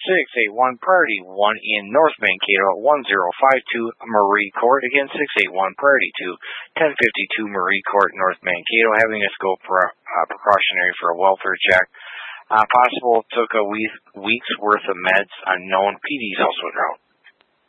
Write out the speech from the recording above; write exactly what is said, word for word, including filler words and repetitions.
six eight one Priority one in North Mankato at one zero five two Marie Court. Again, six eight one Priority two, ten fifty-two Marie Court, North Mankato, having us go for, uh, precautionary for a welfare check. Uh, possible took a week, week's worth of meds, unknown. P D's also in route.